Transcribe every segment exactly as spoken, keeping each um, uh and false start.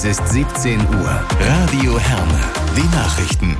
Es ist siebzehn Uhr. Radio Herne. Die Nachrichten.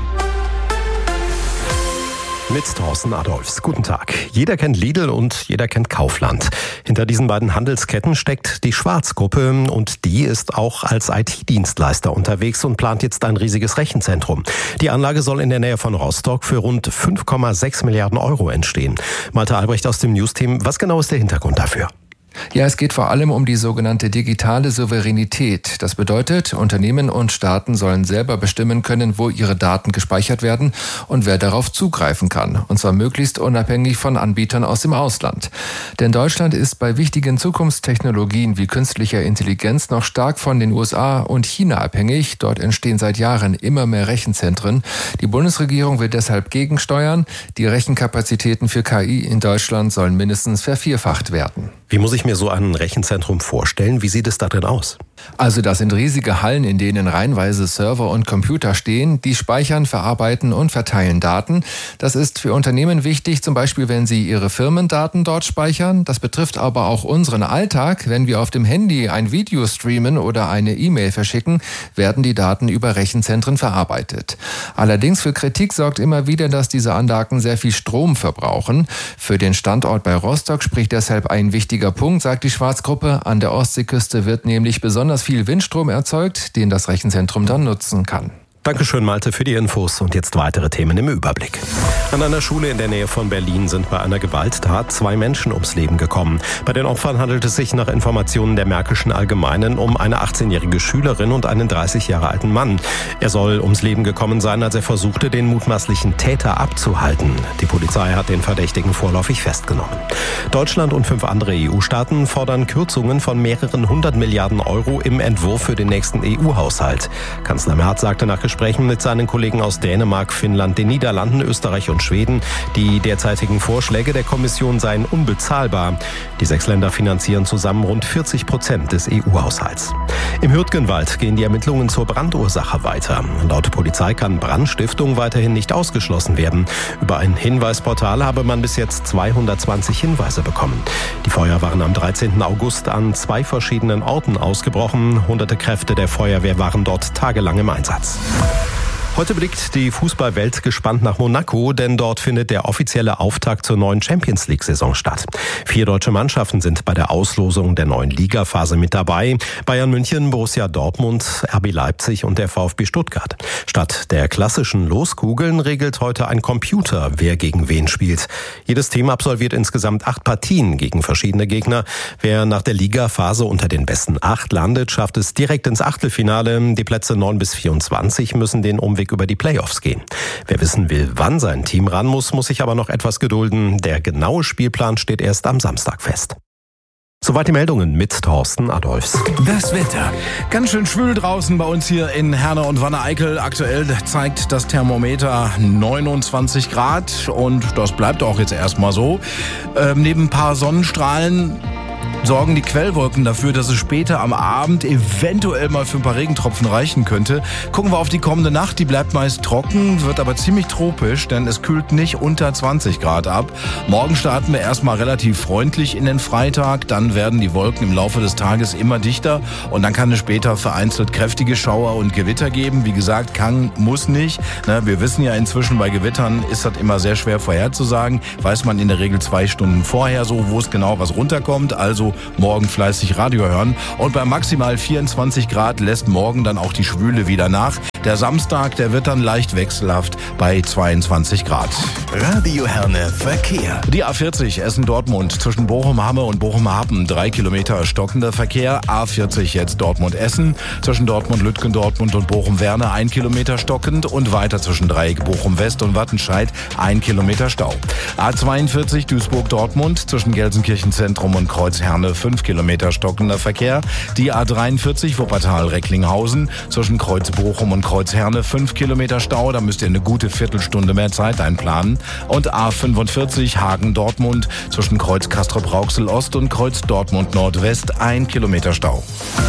Mit Thorsten Adolfs. Guten Tag. Jeder kennt Lidl und jeder kennt Kaufland. Hinter diesen beiden Handelsketten steckt die Schwarz-Gruppe und die ist auch als I T-Dienstleister unterwegs und plant jetzt ein riesiges Rechenzentrum. Die Anlage soll in der Nähe von Rostock für rund fünf Komma sechs Milliarden Euro entstehen. Malte Albrecht aus dem News-Team. Was genau ist der Hintergrund dafür? Ja, es geht vor allem um die sogenannte digitale Souveränität. Das bedeutet, Unternehmen und Staaten sollen selber bestimmen können, wo ihre Daten gespeichert werden und wer darauf zugreifen kann. Und zwar möglichst unabhängig von Anbietern aus dem Ausland. Denn Deutschland ist bei wichtigen Zukunftstechnologien wie künstlicher Intelligenz noch stark von den U S A und China abhängig. Dort entstehen seit Jahren immer mehr Rechenzentren. Die Bundesregierung will deshalb gegensteuern. Die Rechenkapazitäten für K I in Deutschland sollen mindestens vervierfacht werden. Wie muss ich mir so ein Rechenzentrum vorstellen? Wie sieht es da drin aus? Also das sind riesige Hallen, in denen reihenweise Server und Computer stehen. Die speichern, verarbeiten und verteilen Daten. Das ist für Unternehmen wichtig, zum Beispiel wenn sie ihre Firmendaten dort speichern. Das betrifft aber auch unseren Alltag. Wenn wir auf dem Handy ein Video streamen oder eine E-Mail verschicken, werden die Daten über Rechenzentren verarbeitet. Allerdings für Kritik sorgt immer wieder, dass diese Anlagen sehr viel Strom verbrauchen. Für den Standort bei Rostock spricht deshalb ein wichtiger Punkt, sagt die Schwarz-Gruppe. An der Ostseeküste wird nämlich besonders viel Windstrom erzeugt, den das Rechenzentrum dann nutzen kann. Dankeschön, Malte, für die Infos und jetzt weitere Themen im Überblick. An einer Schule in der Nähe von Berlin sind bei einer Gewalttat zwei Menschen ums Leben gekommen. Bei den Opfern handelt es sich nach Informationen der Märkischen Allgemeinen um eine achtzehnjährige Schülerin und einen dreißig Jahre alten Mann. Er soll ums Leben gekommen sein, als er versuchte, den mutmaßlichen Täter abzuhalten. Die Polizei hat den Verdächtigen vorläufig festgenommen. Deutschland und fünf andere E U-Staaten fordern Kürzungen von mehreren hundert Milliarden Euro im Entwurf für den nächsten E U-Haushalt. Kanzler Merz sagte nach Gesprächen mit seinen Kollegen aus Dänemark, Finnland, den Niederlanden, Österreich und Schweden, die derzeitigen Vorschläge der Kommission seien unbezahlbar. Die sechs Länder finanzieren zusammen rund vierzig Prozent des E U-Haushalts. Im Hürtgenwald gehen die Ermittlungen zur Brandursache weiter. Laut Polizei kann Brandstiftung weiterhin nicht ausgeschlossen werden. Über ein Hinweisportal habe man bis jetzt zweihundertzwanzig Hinweise bekommen. Die Feuer waren am dreizehnten August an zwei verschiedenen Orten ausgebrochen. Hunderte Kräfte der Feuerwehr waren dort tagelang im Einsatz. Heute blickt die Fußballwelt gespannt nach Monaco, denn dort findet der offizielle Auftakt zur neuen Champions-League-Saison statt. Vier deutsche Mannschaften sind bei der Auslosung der neuen Ligaphase mit dabei. Bayern München, Borussia Dortmund, R B Leipzig und der VfB Stuttgart. Statt der klassischen Loskugeln regelt heute ein Computer, wer gegen wen spielt. Jedes Team absolviert insgesamt acht Partien gegen verschiedene Gegner. Wer nach der Ligaphase unter den besten acht landet, schafft es direkt ins Achtelfinale. Die Plätze neun bis vierundzwanzig müssen den Umweg über die Playoffs gehen. Wer wissen will, wann sein Team ran muss, muss sich aber noch etwas gedulden. Der genaue Spielplan steht erst am Samstag fest. Soweit die Meldungen mit Thorsten Adolfs. Das Wetter. Ganz schön schwül draußen bei uns hier in Herne und Wanne-Eickel. Aktuell zeigt das Thermometer neunundzwanzig Grad und das bleibt auch jetzt erstmal so. Ähm, neben ein paar Sonnenstrahlen sorgen die Quellwolken dafür, dass es später am Abend eventuell mal für ein paar Regentropfen reichen könnte. Gucken wir auf die kommende Nacht, die bleibt meist trocken, wird aber ziemlich tropisch, denn es kühlt nicht unter zwanzig Grad ab. Morgen starten wir erstmal relativ freundlich in den Freitag, dann werden die Wolken im Laufe des Tages immer dichter und dann kann es später vereinzelt kräftige Schauer und Gewitter geben. Wie gesagt, kann, muss nicht. Wir wissen ja inzwischen, bei Gewittern ist das immer sehr schwer vorherzusagen. Weiß man in der Regel zwei Stunden vorher so, wo es genau was runterkommt. Also morgen fleißig Radio hören. Und bei maximal vierundzwanzig Grad lässt morgen dann auch die Schwüle wieder nach. Der Samstag, der wird dann leicht wechselhaft bei zweiundzwanzig Grad. Radio Herne Verkehr. Die A vierzig Essen-Dortmund zwischen Bochum-Hamme und Bochum-Happen. Drei Kilometer stockender Verkehr. A vierzig jetzt Dortmund-Essen. Zwischen Dortmund-Lütgendortmund und Bochum-Werne ein Kilometer stockend. Und weiter zwischen Dreieck Bochum-West und Wattenscheid ein Kilometer Stau. A zweiundvierzig Duisburg-Dortmund zwischen Gelsenkirchen-Zentrum und Kreuz-Herne fünf Kilometer stockender Verkehr. Die A dreiundvierzig Wuppertal-Recklinghausen zwischen Kreuz-Bochum und Kreuz-Herne fünf Kilometer Stau. Da müsst ihr eine gute Viertelstunde mehr Zeit einplanen. Und A fünfundvierzig Hagen-Dortmund zwischen Kreuz Castrop-Rauxel-Ost und Kreuz Dortmund-Nordwest ein Kilometer Stau.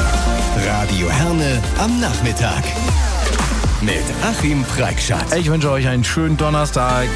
Radio Herne am Nachmittag mit Achim Preikschat. Ich wünsche euch einen schönen Donnerstag.